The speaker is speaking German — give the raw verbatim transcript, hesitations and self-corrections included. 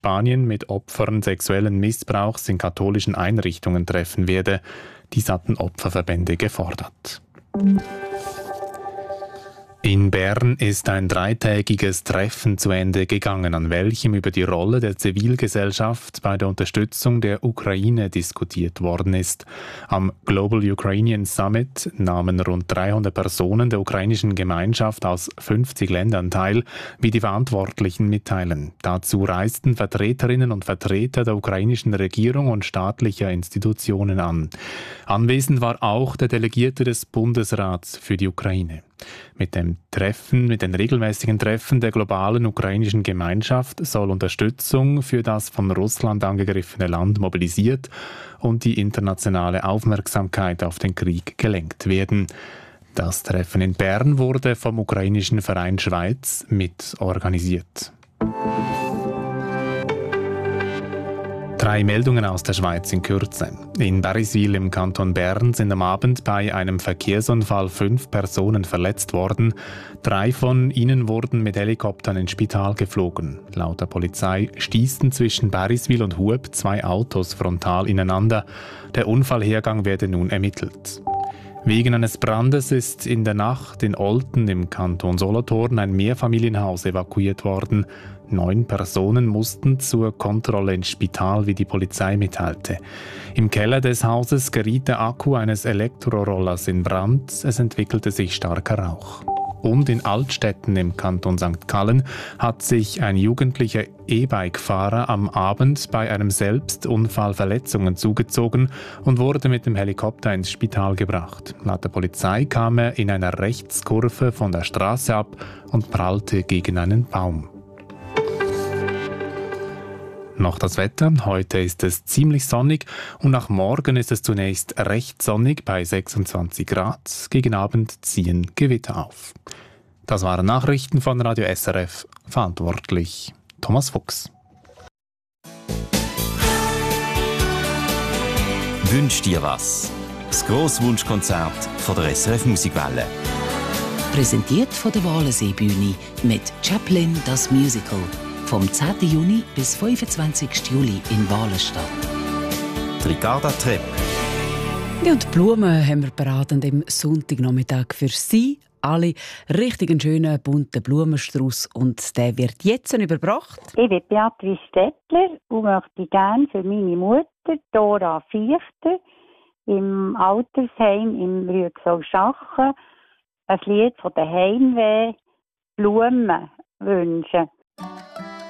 Spanien mit Opfern sexuellen Missbrauchs in katholischen Einrichtungen treffen werde. Dies hatten Opferverbände gefordert. In Bern ist ein dreitägiges Treffen zu Ende gegangen, an welchem über die Rolle der Zivilgesellschaft bei der Unterstützung der Ukraine diskutiert worden ist. Am Global Ukrainian Summit nahmen rund dreihundert Personen der ukrainischen Gemeinschaft aus fünfzig Ländern teil, wie die Verantwortlichen mitteilen. Dazu reisten Vertreterinnen und Vertreter der ukrainischen Regierung und staatlicher Institutionen an. Anwesend war auch der Delegierte des Bundesrats für die Ukraine. Mit dem Treffen, mit den regelmäßigen Treffen der globalen ukrainischen Gemeinschaft soll Unterstützung für das von Russland angegriffene Land mobilisiert und die internationale Aufmerksamkeit auf den Krieg gelenkt werden. Das Treffen in Bern wurde vom ukrainischen Verein Schweiz mit organisiert. Drei Meldungen aus der Schweiz in Kürze. In Beriswil im Kanton Bern sind am Abend bei einem Verkehrsunfall fünf Personen verletzt worden. Drei von ihnen wurden mit Helikoptern ins Spital geflogen. Laut der Polizei stießen zwischen Beriswil und Hub zwei Autos frontal ineinander. Der Unfallhergang werde nun ermittelt. Wegen eines Brandes ist in der Nacht in Olten im Kanton Solothurn ein Mehrfamilienhaus evakuiert worden. Neun Personen mussten zur Kontrolle ins Spital, wie die Polizei mitteilte. Im Keller des Hauses geriet der Akku eines Elektrorollers in Brand. Es entwickelte sich starker Rauch. Und in Altstetten im Kanton Sankt Gallen hat sich ein jugendlicher E-Bike-Fahrer am Abend bei einem Selbstunfall Verletzungen zugezogen und wurde mit dem Helikopter ins Spital gebracht. Laut der Polizei kam er in einer Rechtskurve von der Straße ab und prallte gegen einen Baum. Noch das Wetter. Heute ist es ziemlich sonnig und nach morgen ist es zunächst recht sonnig bei sechsundzwanzig Grad. Gegen Abend ziehen Gewitter auf. Das waren Nachrichten von Radio S R F. Verantwortlich Thomas Fuchs. Wünsch dir was? Das Grosswunschkonzert von der S R F Musikwelle. Präsentiert von der Walensee-Bühne mit Chaplin das Musical. Vom zehnten Juni bis fünfundzwanzigsten Juli in Walenstadt. Ricarda Trepp. Ja, und die Blumen haben wir parat an dem Sonntagnachmittag für Sie. Alle richtig einen schönen, bunten Blumenstrauß und der wird jetzt überbracht. Ich bin Beatrice Stettler und möchte gerne für meine Mutter, Dora Viechter, im Altersheim im Rüegsau-Schachen ein Lied von der Heimweh «Blumen» wünschen.